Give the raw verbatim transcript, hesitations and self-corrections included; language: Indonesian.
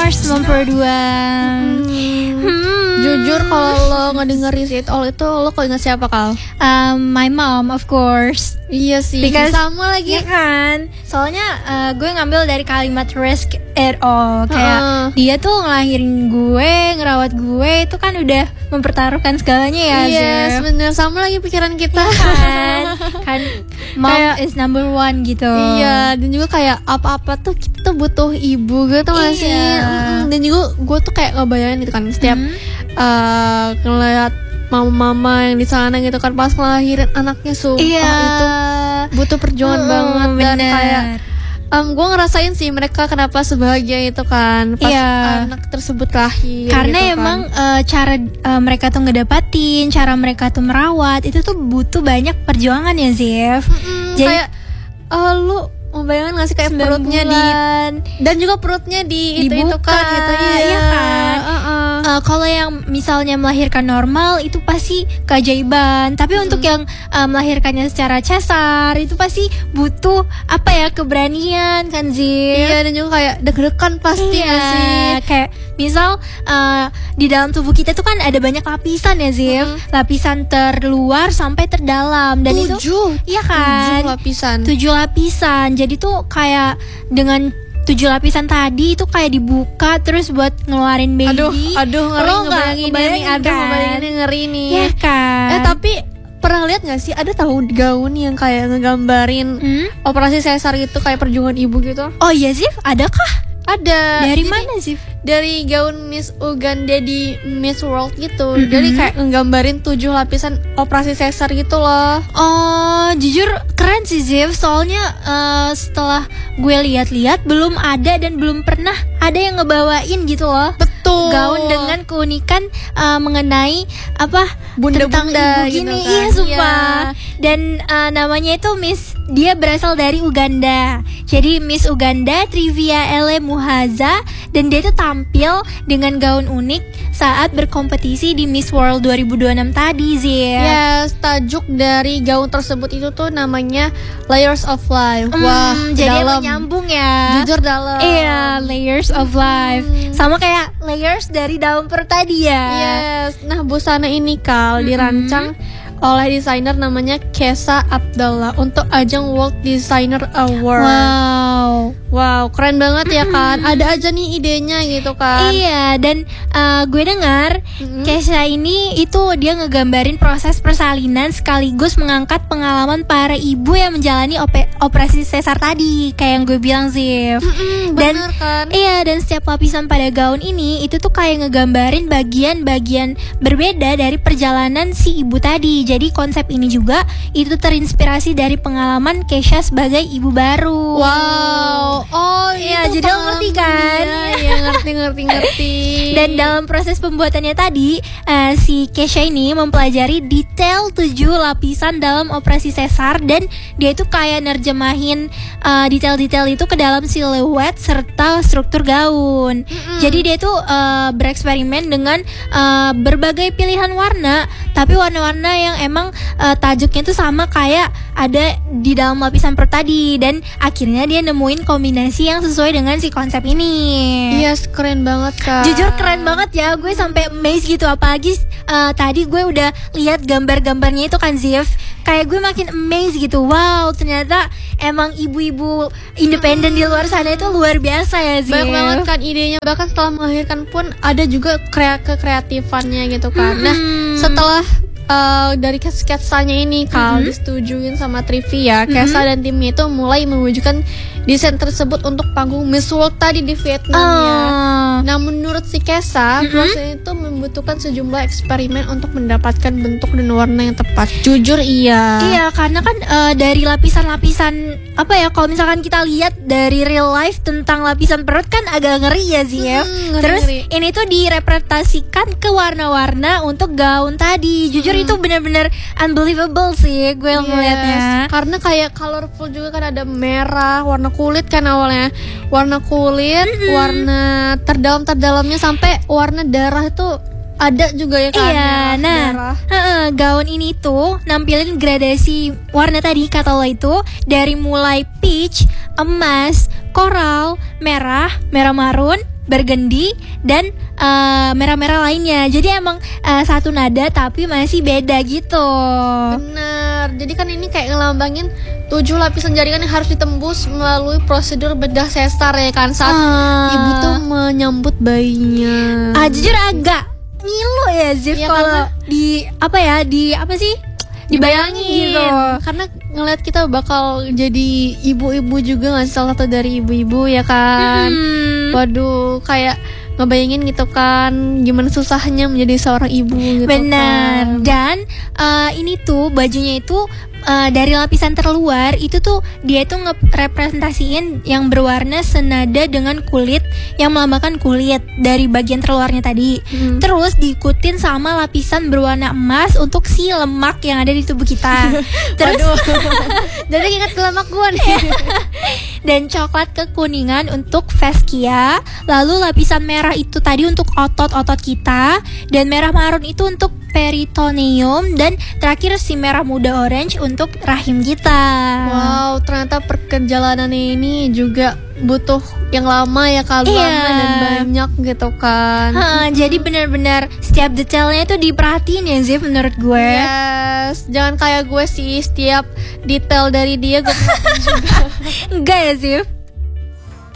Mars sembilan puluh dua. Hmm. Hmm. Jujur kalau lo ngedengerin It All itu lo kok ingat siapa, Kal? Um, my mom, of course. Iya sih. Because, sama lagi ya kan. Soalnya uh, gue ngambil dari kalimat risk it all. Kayak uh-uh. dia tuh ngelahirin gue, ngerawat gue, itu kan udah mempertaruhkan segalanya ya. Yes, bener. Sama lagi pikiran kita. Ya kan. Kan mom kayak, is number one gitu. Iya. Dan juga kayak apa-apa tuh kita tuh butuh ibu gitu gak sih? Mm, dan juga gue tuh kayak ngebayangin gitu kan setiap mm-hmm. Uh, ngeliat mama-mama yang di sana gitu kan pas ngelahirin anaknya, sumpah iya. itu butuh perjuangan uh, banget bener. Dan kayak um, gue ngerasain sih mereka kenapa sebahagia itu kan pas iya. anak tersebut lahir. Karena gitu emang kan. uh, cara uh, mereka tuh ngedapatin, cara mereka tuh merawat itu tuh butuh banyak perjuangan ya Zif. Mm-hmm, Jadi kayak uh, lu membayangkan gak sih kayak perutnya bulan. di dan juga perutnya di itu itu kan gitu iya, iya kan. Uh-uh. Uh, kalau yang misalnya melahirkan normal itu pasti keajaiban, tapi hmm. untuk yang uh, melahirkannya secara cesar itu pasti butuh apa ya keberanian kan Zif. Iya dan juga kayak deg-degan pasti iya, gak sih. Kayak misal uh, di dalam tubuh kita tuh kan ada banyak lapisan ya Zif, hmm. lapisan terluar sampai terdalam dan tujuh. itu iya kan tujuh lapisan tujuh lapisan. Jadi tuh kayak dengan tujuh lapisan tadi itu kayak dibuka terus buat ngeluarin baby. Aduh, aduh ngeri ngebayangin ini, aduh kan? ngebayangin ngeri nih. Ya kan. Eh tapi pernah lihat nggak sih ada tahu gaun yang kayak ngegambarin hmm? operasi sesar gitu kayak perjuangan ibu gitu? Oh iya Zif, adakah? Ada. Dari Jadi, mana Zif? Dari gaun Miss Uganda di Miss World gitu. Mm-hmm. Jadi kayak nggambarin tujuh lapisan operasi sesar gitu loh. Oh, jujur keren sih Zif. Soalnya uh, setelah gue lihat-lihat belum ada dan belum pernah ada yang ngebawain gitu loh. Betul. Gaun dengan keunikan uh, mengenai apa bunda-bunda tentang ibu gitu gini. kan. Iya sumpah. Iya. Dan uh, namanya itu Miss, dia berasal dari Uganda. Jadi Miss Uganda Trivia Ele Muhaza, dan dia itu tampil dengan gaun unik saat berkompetisi di Miss World dua ribu dua puluh enam tadi Zia. Yes, tajuk dari gaun tersebut itu tuh namanya Layers of Life. Hmm, Wah, jadi dalam. menyambung ya. Jujur dalam. Iya, Layers of Life. Hmm. Sama kayak layers dari daun perut tadi ya. Yes. Nah, busana ini Kal hmm. dirancang oleh desainer namanya Kesa Abdallah untuk ajang World Designer Award. Wow, wow, keren banget ya kan. Ada aja nih idenya gitu kan. Iya, dan uh, gue dengar mm-hmm. Kesa ini itu dia ngegambarin proses persalinan sekaligus mengangkat pengalaman para ibu yang menjalani op- operasi sesar tadi, kayak yang gue bilang Zif. Mm-hmm, dan bener kan? Iya, dan setiap lapisan pada gaun ini itu tuh kayak ngegambarin bagian-bagian berbeda dari perjalanan si ibu tadi. Jadi konsep ini juga itu terinspirasi dari pengalaman Kesha sebagai ibu baru. Wow. Oh iya, jadi lo ngerti kan? Iya, ya, ngerti ngerti ngerti. Dan dalam proses pembuatannya tadi uh, si Kesha ini mempelajari detail tujuh lapisan dalam operasi sesar, dan dia itu kayak nerjemahin uh, detail-detail itu ke dalam siluet serta struktur gaun. Mm-hmm. Jadi dia itu uh, bereksperimen dengan uh, berbagai pilihan warna, tapi warna-warna yang emang uh, tajuknya tuh sama kayak ada di dalam lapisan perut tadi, dan akhirnya dia nemuin kombinasi yang sesuai dengan si konsep ini. Yes, keren banget Kak. Jujur keren banget ya, gue sampai amazed gitu. Apalagi uh, tadi gue udah lihat gambar-gambarnya itu kan Zif, kayak gue makin amazed gitu. Wow, ternyata emang ibu-ibu independen hmm. di luar sana itu luar biasa ya Zif. Banyak banget kan idenya, bahkan setelah melahirkan pun ada juga krea- kekreatifannya gitu kan. hmm. Nah, setelah Uh, dari sketsanya ini Kal mm-hmm. disetujuin sama Trivia, mm-hmm. Kesa dan timnya itu mulai mewujudkan desain tersebut untuk panggung Miss World tadi di Vietnam uh. ya. Nah, menurut si Kesa, mm-hmm. proses itu membutuhkan sejumlah eksperimen untuk mendapatkan bentuk dan warna yang tepat. Jujur iya. Iya, karena kan uh, dari lapisan-lapisan apa ya, kalau misalkan kita lihat dari real life tentang lapisan perut kan agak ngeri ya Zif. Mm, Terus ngeri. Ini tuh direpresentasikan ke warna-warna untuk gaun tadi. Jujur hmm. itu benar-benar unbelievable sih gue yes. melihatnya. Karena kayak colorful juga kan, ada merah, warna kulit kan awalnya, warna kulit, mm-hmm. warna terdalam-terdalamnya sampai warna darah itu ada juga ya kan. Iya, nah uh, gaun ini tuh nampilin gradasi warna tadi kata lo itu, dari mulai peach, emas, koral, merah, merah marun, burgundy, dan uh, merah-merah lainnya. Jadi emang uh, satu nada tapi masih beda gitu. Bener. Jadi kan ini kayak ngelambangin tujuh lapisan jaringan yang harus ditembus melalui prosedur bedah sesar ya kan, saat Ah. ibu tuh menyambut bayinya. Ah, jujur agak ngilu ya Zif Iya, kalau karena- di apa ya di apa sih dibayangin gitu. Karena ngeliat kita bakal jadi ibu-ibu juga nggak sih, salah satu dari ibu-ibu ya kan. Hmm. Waduh, kayak ngebayangin gitu kan gimana susahnya menjadi seorang ibu gitu. Benar. kan. Dan uh, ini tuh bajunya itu uh, dari lapisan terluar itu tuh dia itu ngerepresentasiin yang berwarna senada dengan kulit yang melambangkan kulit dari bagian terluarnya tadi. Hmm. Terus diikutin sama lapisan berwarna emas untuk si lemak yang ada di tubuh kita. Terus Jadi ingat lemak gue nih. dan coklat kekuningan untuk fascia, lalu lapisan merah itu tadi untuk otot-otot kita, dan merah marun itu untuk peritoneum, dan terakhir si merah muda orange untuk rahim kita. Wow, ternyata perjalanannya ini juga butuh yang lama ya kak, Iya. lama dan banyak gitu kan. Ha, jadi benar-benar setiap detailnya itu diperhatiin ya Zif menurut gue. Yes, jangan kayak gue sih, setiap detail dari dia gue perhatiin juga. Enggak ya Zif?